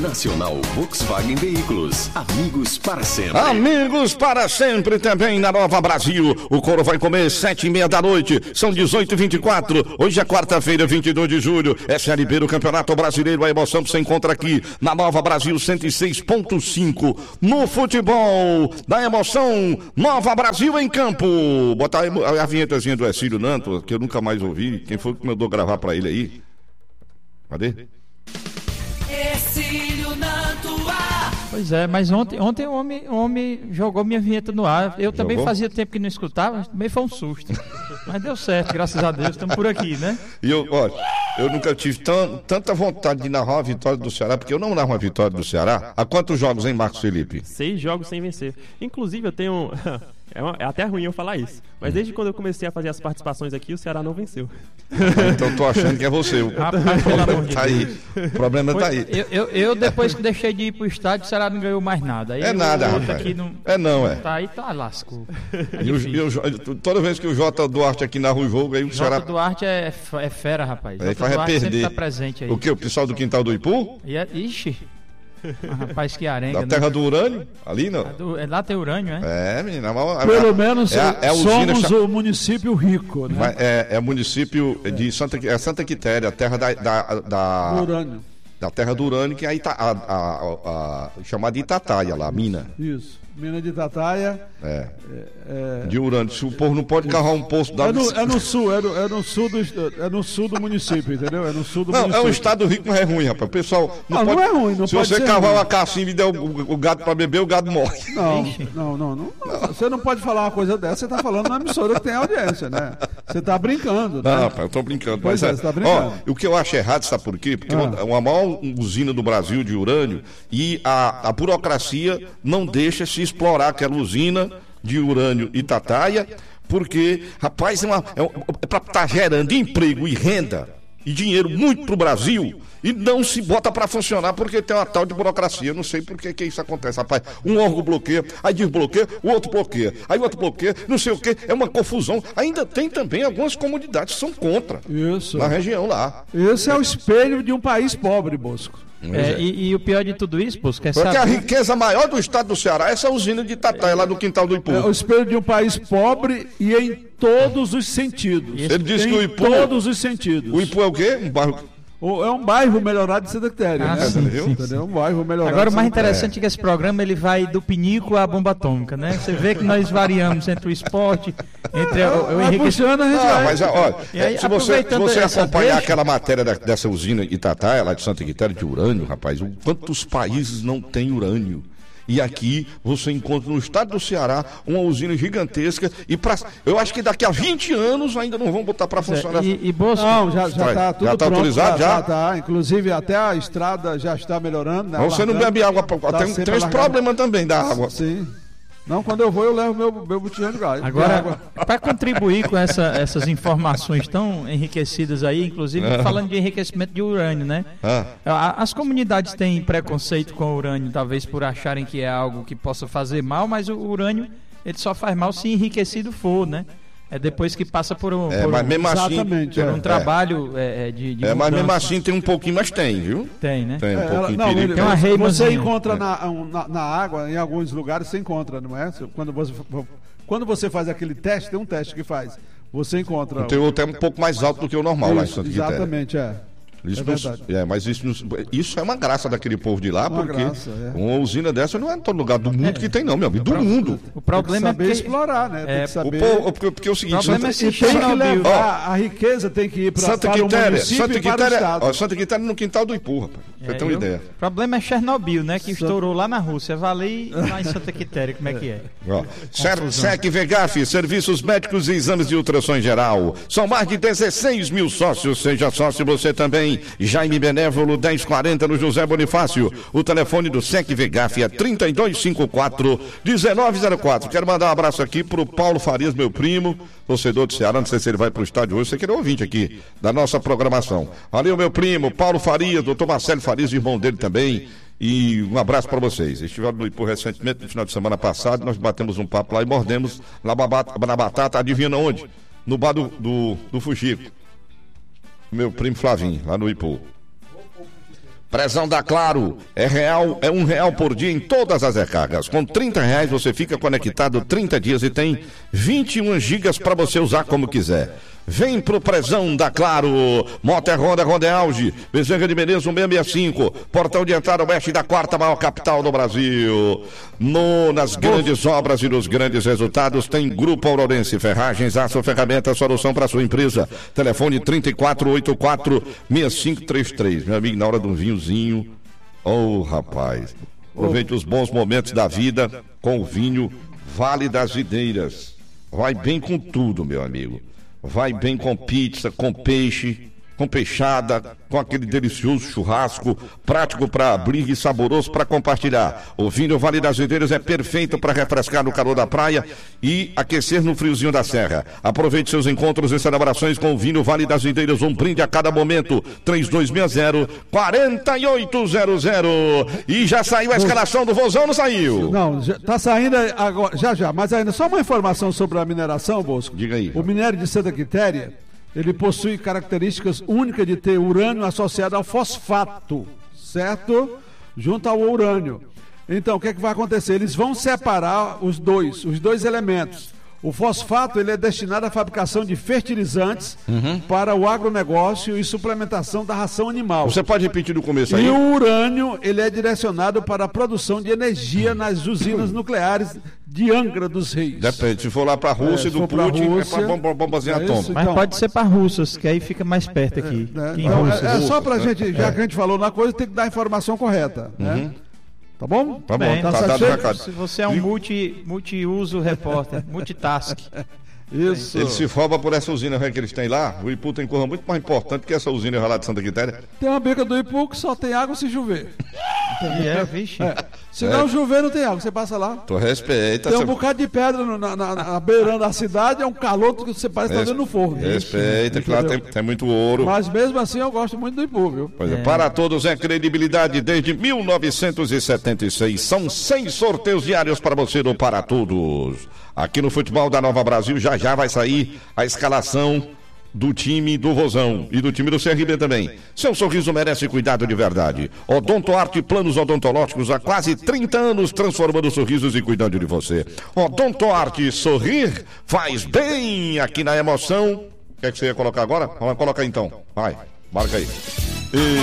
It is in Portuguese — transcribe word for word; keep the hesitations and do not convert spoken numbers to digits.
Nacional Volkswagen Veículos, amigos para sempre. Amigos para sempre também na Nova Brasil. O couro vai comer sete e meia da noite, são dezoito e vinte e quatro. Hoje é quarta-feira, vinte e dois de julho. É Série B do Campeonato Brasileiro. A emoção que você encontra aqui na Nova Brasil cento e seis ponto cinco. No futebol da emoção, Nova Brasil em campo. Botar a, a vinhetazinha do Ercílio Nanto, que eu nunca mais ouvi. Quem foi que mandou gravar pra ele aí? Cadê? Ercílio Nanto ar. Pois é, mas ontem, ontem o, homem, o homem jogou minha vinheta no ar. Eu também Jogou? Fazia tempo que não escutava, também foi um susto. Mas deu certo, graças a Deus, estamos por aqui, né? E eu, olha, eu nunca tive tão, tanta vontade de narrar uma vitória do Ceará, porque eu não narro uma vitória do Ceará. Há quantos jogos, hein, Marcos Felipe? Seis jogos sem vencer. Inclusive, eu tenho... É, uma, é até ruim eu falar isso. Mas desde quando eu comecei a fazer as participações aqui, o Ceará não venceu. Então tô achando que é você. O Rapaz, pelo amor de tá aí. O problema tá aí. Eu, eu, eu, depois que deixei de ir pro estádio, o Ceará não ganhou mais nada. Aí É o nada, outro rapaz. aqui não, É não, é. tá aí, tá lascou. É E o- difícil. e o- toda vez que o Jota Duarte aqui narra o jogo, aí o Jota Ceará. Duarte é, f- é fera, rapaz. Aí Jota faz é Duarte sempre perder. tá presente aí. O que? O pessoal do quintal do Ipu? E é, ixi, ah, rapaz, que arenga. Da né? terra do urânio? Ali não. Do- é, lá tem urânio, é? É, menina. mas- Pelo menos é, a- é a usina somos cha- o município rico, né? mas é, é município de Santa, é Santa Quitéria, a terra da, da, da, Urânio. da terra do urânio, que é a, Ita, a, a, a, chamada Itataia lá, a mina. Isso. Mina de Tataia. É. É, De urânio. Se o povo não pode cavar um poço da é, no, é no sul, é no, é no sul do, é no sul do município, entendeu? É no sul do Não, município. é um estado rico, mas é ruim, rapaz. O pessoal não, Não, pode. não é ruim, não Se pode você ser cavar ruim. uma cacimba e der o, o, o gado pra beber, o gado morre. Não, não, não, não, não. Você não pode falar uma coisa dessa, você tá falando numa emissora que tem audiência, né? Você tá brincando, né? Não, rapaz, eu tô brincando. Pois mas é, você tá brincando. Ó, o que eu acho errado, sabe por quê? Porque Ah. é uma maior usina do Brasil de urânio e a, a burocracia não deixa se explorar aquela usina de urânio Itataia, porque, rapaz, é, uma, é, um- é para estar gerando emprego e renda e dinheiro muito pro Brasil e não se bota para funcionar porque tem uma tal de burocracia. Eu não sei por que que isso acontece, rapaz. Um órgão bloqueia, aí desbloqueia, o outro bloqueia, aí o outro bloqueia, não sei o que, é uma confusão. Ainda tem também algumas comunidades que são contra Isso. na região lá. Esse é o espelho de um país pobre, Bosco. É, e, e o pior de tudo isso, Bosco, é Porque a saber... riqueza maior do estado do Ceará é essa usina de Itataia, lá no quintal do Ipu. É o espelho de um país pobre e em todos os sentidos. Ele disse em que o Ipu- todos os sentidos. O Ipu é o quê? Um bairro... O- É um bairro melhorado de Santa Quitéria, Ah, né? sim, sim, Entendeu? Um bairro melhorado. Agora o de mais Santa Quitéria. interessante é que esse programa ele vai do pinico à bomba atômica, né? Você vê que nós variamos entre o esporte, entre o, o Vai enriquecimento. puxando, a gente Ah, vai. mas olha, E aí, se você, se aproveitando você essa acompanhar deixa- aquela matéria da- dessa usina Itataia, lá de Santa Quitéria, de urânio, rapaz, o, quantos países não tem urânio? E aqui você encontra no estado do Ceará uma usina gigantesca e pra, eu acho que daqui a vinte anos ainda não vão botar para funcionar. E, e Bosco, Não, já, já Vai. tá tudo Já tá pronto. autorizado, já? Já tá. Inclusive até a estrada já está melhorando. Né? Você não Largando. bebe água, Tá tem, sempre tem esse largando. problema também da água. Sim. Não, quando eu vou eu levo meu, meu botijão de gás. de agora, água. para contribuir com essa- essas informações tão enriquecidas aí, inclusive falando de enriquecimento de urânio, né? Ah. A- As comunidades têm preconceito com o urânio, talvez por acharem que é algo que possa fazer mal, mas o urânio ele só faz mal se enriquecido for, né? É depois que passa por um, É, por mas um- mesmo assim, Exatamente, por é. um trabalho é, é, de, de É, mas mesmo mudança. assim tem um pouquinho, mas tem, viu? Tem, né? Tem um É, ela- pouquinho não, de perigo. ele- Tem uma você reimazinha. encontra na, um, na, na água, em alguns lugares você encontra, não é? Quando você, quando você faz aquele teste, tem um teste que faz. Você encontra. Tem outro é um pouco mais alto do que o normal lá em Isso, Santa Quitéria. exatamente, é. Isso É não- verdade. é, mas isso, não- isso é uma graça daquele povo de lá, Uma porque graça, é. uma usina dessa não é em todo lugar do mundo que tem, não, meu amigo. Do mundo. O problema é tem que saber que explorar, né? Tem é, que O saber. povo, porque, porque é o seguinte, O problema é Santa, se E tem que Chernobyl. levar, a riqueza tem que ir pra, Santa para o Quitéria, município Santa e para o Quitéria, estado. ó, Santa Quitéria no quintal do Ipu, rapaz. Pra você É, ter uma eu- ideia. O problema é Chernobyl, né? Que estourou lá na Rússia. Vale lá em Santa Quitéria, como é que é? Ó, Ser- Sec Vegaf, serviços médicos e exames de ultrassom em geral. São mais de dezesseis mil sócios. Seja sócio você também. Jaime Benévolo, dez quarenta no José Bonifácio. O telefone do Sec Vegaf é trinta e dois cinquenta e quatro, dezenove zero quatro. Quero mandar um abraço aqui pro Paulo Farias, meu primo, torcedor do Ceará. Não sei se ele vai pro estádio hoje. Você que é ouvinte aqui da nossa programação. Valeu, meu primo, Paulo Farias, doutor Marcelo Farias, irmão dele também. E um abraço para vocês. Estiveram no Ipu recentemente, no final de semana passado. Nós batemos um papo lá e mordemos na batata, na batata adivinha onde? No bar do, do, do Fuxico. Meu primo Flavinho, lá no Ipu. Prezão da Claro, é real, é um real por dia em todas as recargas. Com trinta reais você fica conectado trinta dias e tem vinte e um gigas para você usar como quiser. Vem pro Prezão da Claro. Moto Honda, Honda Auge, Bezerra de Menezes um seis seis cinco, portão de entrada oeste da quarta maior capital do Brasil. No, nas grandes obras e nos grandes resultados tem Grupo Aurorense, ferragens, aço, ferramenta, solução para sua empresa. Telefone trinta e quatro, oitenta e quatro, sessenta e cinco trinta e três. Meu amigo, na hora de um vinhozinho, oh rapaz, aproveite os bons momentos da vida com o vinho Vale das Videiras. Vai bem com tudo, meu amigo. Vai bem com pizza, com peixe, com peixada, com aquele delicioso churrasco, prático para abrir e saboroso para compartilhar. O vinho Vale das Videiras é perfeito para refrescar no calor da praia e aquecer no friozinho da serra. Aproveite seus encontros e celebrações com o vinho Vale das Videiras, um brinde a cada momento. três dois seis zero, quatro oito zero zero. E já saiu a escalação do Vozão, não saiu? Não, já, tá saindo agora, já já, mas ainda só uma informação sobre a mineração, Bosco. Diga aí. O minério de Santa Quitéria, ele possui características únicas de ter urânio associado ao fosfato, certo? Junto ao urânio. Então, o que é que vai acontecer? Eles vão separar os dois, os dois elementos. O fosfato, ele é destinado à fabricação de fertilizantes uhum. para o agronegócio e suplementação da ração animal. Você pode repetir do começo aí? E o urânio, ele é direcionado para a produção de energia nas usinas nucleares de Angra dos Reis. Depende, se for lá para a Rússia e é, do Putin, Rússia, é para bombazinha é atômica. Mas então, pode ser para Russas, que aí fica mais perto aqui. É, é, então, é, é só para a gente, já é. que a gente falou na coisa, tem que dar a informação correta, uhum. né? Tá bom? Tá bom, Bem, tá, tá dado o recado. Se você é um multi, multiuso repórter, multitask. Isso. Ele se forma por essa usina que eles têm lá. O Ipu tem coisa muito mais importante que essa usina lá de Santa Quitéria. Tem uma beca do Ipu que só tem água se chover. É, vixe. É. Se não é. chover, não tem água. Você passa lá. Tu respeita. Tem um você... bocado de pedra no, na, na, na beirando da cidade, é um calor que você parece estar tá vendo no forno. Respeita, isso, claro, tem, tem muito ouro. Mas mesmo assim eu gosto muito do Ipu, viu? Pois é. É. Para todos é credibilidade desde mil novecentos e setenta e seis. São seis sorteios diários para você no Para Todos. Aqui no Futebol da Nova Brasil já já vai sair a escalação do time do Vozão e do time do C R B também. Seu sorriso merece cuidado de verdade. Odontoarte Planos Odontológicos há quase trinta anos transformando sorrisos e cuidando de você. Odontoarte, sorrir faz bem aqui na emoção. O que é que você ia colocar agora? Vamos colocar então. Vai, marca aí. E...